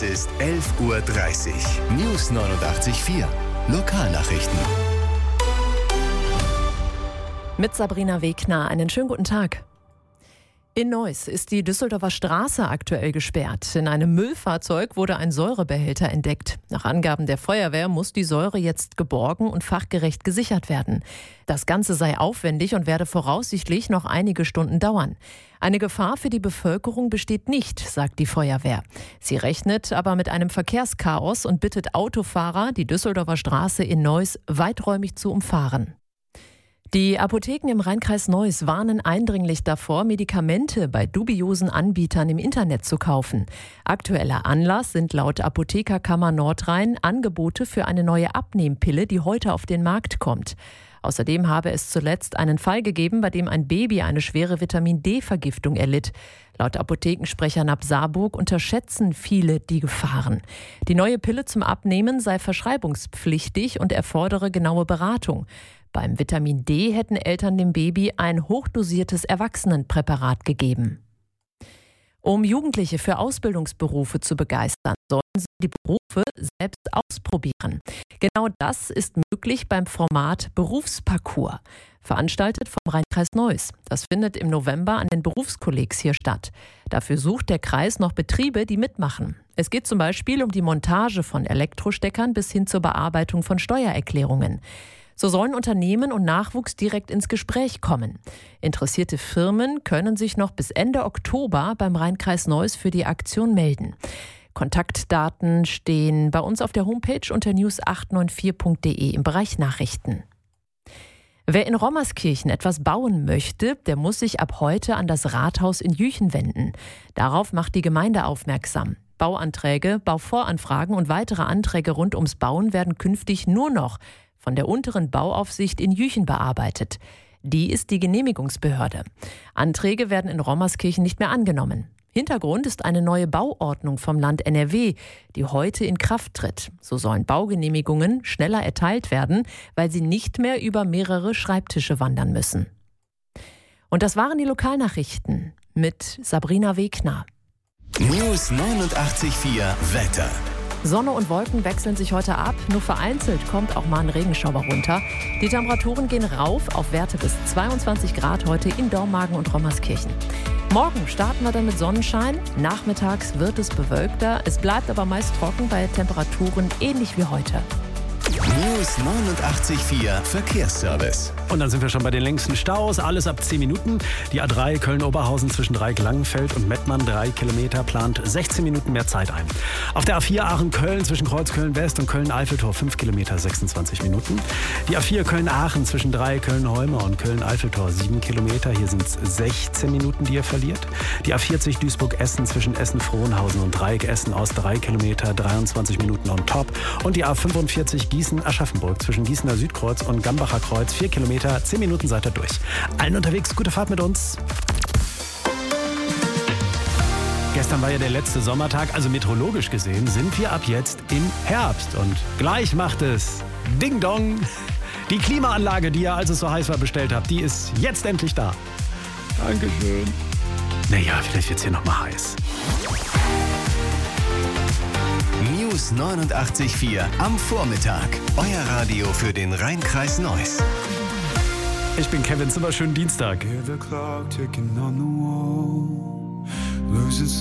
ist 11:30 Uhr. News 89.4. Lokalnachrichten. Mit Sabrina Wegner. Einen schönen guten Tag. In Neuss ist die Düsseldorfer Straße aktuell gesperrt. In einem Müllfahrzeug wurde ein Säurebehälter entdeckt. Nach Angaben der Feuerwehr muss die Säure jetzt geborgen und fachgerecht gesichert werden. Das Ganze sei aufwendig und werde voraussichtlich noch einige Stunden dauern. Eine Gefahr für die Bevölkerung besteht nicht, sagt die Feuerwehr. Sie rechnet aber mit einem Verkehrschaos und bittet Autofahrer, die Düsseldorfer Straße in Neuss weiträumig zu umfahren. Die Apotheken im Rheinkreis Neuss warnen eindringlich davor, Medikamente bei dubiosen Anbietern im Internet zu kaufen. Aktueller Anlass sind laut Apothekerkammer Nordrhein Angebote für eine neue Abnehmpille, die heute auf den Markt kommt. Außerdem habe es zuletzt einen Fall gegeben, bei dem ein Baby eine schwere Vitamin-D-Vergiftung erlitt. Laut Apothekensprecher Nab Saarburg unterschätzen viele die Gefahren. Die neue Pille zum Abnehmen sei verschreibungspflichtig und erfordere genaue Beratung. Beim Vitamin D hätten Eltern dem Baby ein hochdosiertes Erwachsenenpräparat gegeben. Um Jugendliche für Ausbildungsberufe zu begeistern, sollen sie die Berufe selbst ausprobieren. Genau das ist möglich beim Format Berufsparcours, veranstaltet vom Rheinkreis Neuss. Das findet im November an den Berufskollegs hier statt. Dafür sucht der Kreis noch Betriebe, die mitmachen. Es geht zum Beispiel um die Montage von Elektrosteckern bis hin zur Bearbeitung von Steuererklärungen. So sollen Unternehmen und Nachwuchs direkt ins Gespräch kommen. Interessierte Firmen können sich noch bis Ende Oktober beim Rheinkreis Neuss für die Aktion melden. Kontaktdaten stehen bei uns auf der Homepage unter news894.de im Bereich Nachrichten. Wer in Rommerskirchen etwas bauen möchte, der muss sich ab heute an das Rathaus in Jüchen wenden. Darauf macht die Gemeinde aufmerksam. Bauanträge, Bauvoranfragen und weitere Anträge rund ums Bauen werden künftig nur noch von der unteren Bauaufsicht in Jüchen bearbeitet. Die ist die Genehmigungsbehörde. Anträge werden in Rommerskirchen nicht mehr angenommen. Hintergrund ist eine neue Bauordnung vom Land NRW, die heute in Kraft tritt. So sollen Baugenehmigungen schneller erteilt werden, weil sie nicht mehr über mehrere Schreibtische wandern müssen. Und das waren die Lokalnachrichten mit Sabrina Wegner. News 89.4 Wetter. Sonne und Wolken wechseln sich heute ab. Nur vereinzelt kommt auch mal ein Regenschauer runter. Die Temperaturen gehen rauf auf Werte bis 22 Grad heute in Dormagen und Rommerskirchen. Morgen starten wir dann mit Sonnenschein. Nachmittags wird es bewölkter. Es bleibt aber meist trocken bei Temperaturen ähnlich wie heute. News 89.4 Verkehrsservice. Und dann sind wir schon bei den längsten Staus. Alles ab 10 Minuten. Die A3 Köln-Oberhausen zwischen Dreieck-Langenfeld und Mettmann 3 Kilometer plant 16 Minuten mehr Zeit ein. Auf der A4 Aachen-Köln zwischen Kreuzköln-West und Köln-Eiffeltor 5 Kilometer 26 Minuten. Die A4 Köln-Aachen zwischen Dreieck Köln-Holme und Köln-Eiffeltor 7 Kilometer. Hier sind es 16 Minuten, die ihr verliert. Die A40 Duisburg-Essen zwischen Essen-Frohnhausen und Dreieck-Essen aus 3 Kilometer 23 Minuten on top. Und die A45 Gießen-Aschaffenburg zwischen Gießener Südkreuz und Gambacher Kreuz 4 Kilometer, 10 Minuten seid ihr durch. Allen unterwegs, gute Fahrt mit uns. Gestern war ja der letzte Sommertag, also meteorologisch gesehen sind wir ab jetzt im Herbst. Und gleich macht es Ding Dong. Die Klimaanlage, die ihr, als es so heiß war, bestellt habt, die ist jetzt endlich da. Dankeschön. Naja, vielleicht wird es hier nochmal heiß. News 89.4 am Vormittag. Euer Radio für den Rheinkreis Neuss. Ich bin Kevin Zimmer, schönen Dienstag. Hear the clock ticking on the wall, losing